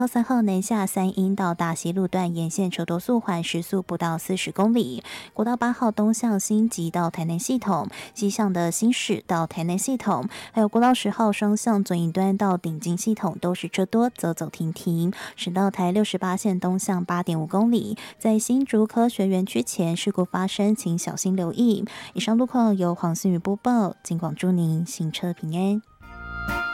3号南下三鶯到大溪路段沿线车多速缓，时速不到40公里。国道8号东向新集到台南系统，西向的新市到台南系统，还有国道10号双向左营端到顶金系统都是车多，走走停停。省道台68线东向8.5公里，在新竹科学园区前事故发生，请小心留意。以上路况由黄思雨播报，金广祝您行车平安。